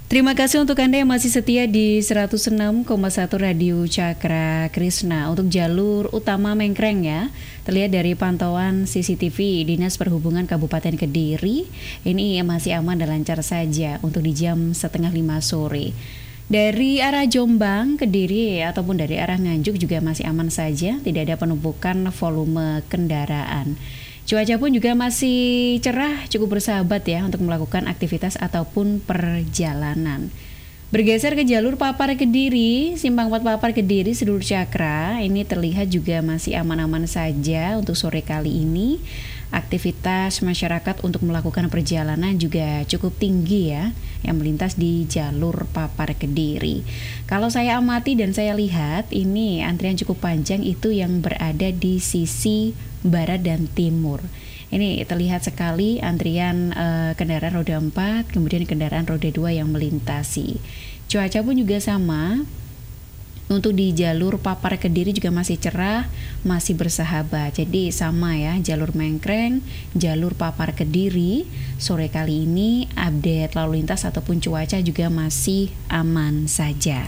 Terima kasih untuk Anda yang masih setia di 106,1 Radio Cakra Krisna. Untuk jalur utama Mengkreng ya, terlihat dari pantauan CCTV Dinas Perhubungan Kabupaten Kediri, ini masih aman dan lancar saja untuk di jam 4:30 sore. Dari arah Jombang, Kediri ataupun dari arah Nganjuk juga masih aman saja, tidak ada penumpukan volume kendaraan. Cuaca pun juga masih cerah, cukup bersahabat ya untuk melakukan aktivitas ataupun perjalanan. Bergeser ke jalur Papar Kediri, Simpang 4 Papar Kediri, Sedulur Cakra, ini terlihat juga masih aman-aman saja untuk sore kali ini. Aktivitas masyarakat untuk melakukan perjalanan juga cukup tinggi ya, yang melintas di jalur Papar Kediri. Kalau saya amati dan saya lihat, ini antrian cukup panjang itu yang berada di sisi barat dan timur. Ini terlihat sekali antrian kendaraan roda 4, kemudian kendaraan roda 2 yang melintasi. Cuaca pun juga sama. Untuk di jalur Papar Kediri juga masih cerah, masih bersahabat. Jadi sama ya, jalur Mengkreng, jalur Papar Kediri. Sore kali ini update lalu lintas ataupun cuaca juga masih aman saja.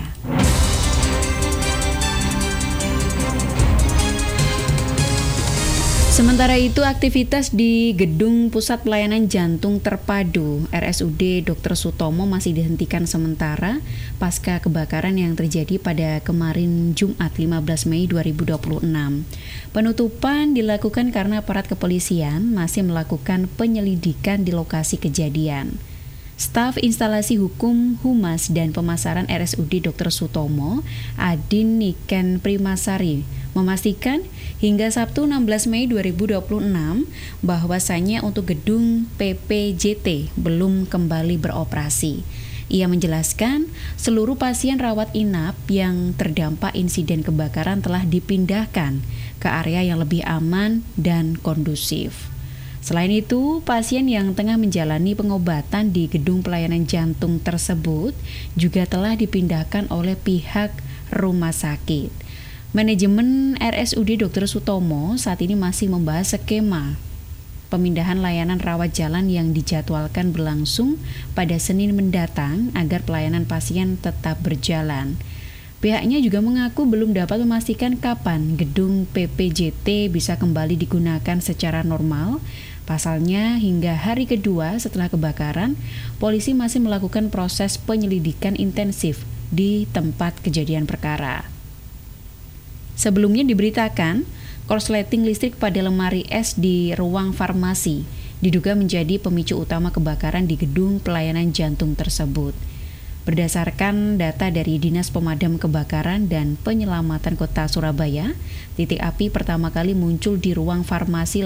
Sementara itu, aktivitas di Gedung Pusat Pelayanan Jantung Terpadu RSUD Dr. Sutomo masih dihentikan sementara pasca kebakaran yang terjadi pada kemarin Jumat 15 Mei 2026. Penutupan dilakukan karena aparat kepolisian masih melakukan penyelidikan di lokasi kejadian. Staf Instalasi Hukum, Humas, dan Pemasaran RSUD Dr. Sutomo, Adin Niken Primasari, memastikan hingga Sabtu 16 Mei 2026 bahwasannya untuk gedung PPJT belum kembali beroperasi. Ia menjelaskan seluruh pasien rawat inap yang terdampak insiden kebakaran telah dipindahkan ke area yang lebih aman dan kondusif. Selain itu, pasien yang tengah menjalani pengobatan di gedung pelayanan jantung tersebut juga telah dipindahkan oleh pihak rumah sakit. Manajemen RSUD Dr. Sutomo saat ini masih membahas skema pemindahan layanan rawat jalan yang dijadwalkan berlangsung pada Senin mendatang agar pelayanan pasien tetap berjalan. Pihaknya juga mengaku belum dapat memastikan kapan gedung PPJT bisa kembali digunakan secara normal. Pasalnya, hingga hari kedua setelah kebakaran, polisi masih melakukan proses penyelidikan intensif di tempat kejadian perkara. Sebelumnya diberitakan, korsleting listrik pada lemari es di ruang farmasi diduga menjadi pemicu utama kebakaran di gedung pelayanan jantung tersebut. Berdasarkan data dari Dinas Pemadam Kebakaran dan Penyelamatan Kota Surabaya, titik api pertama kali muncul di ruang farmasi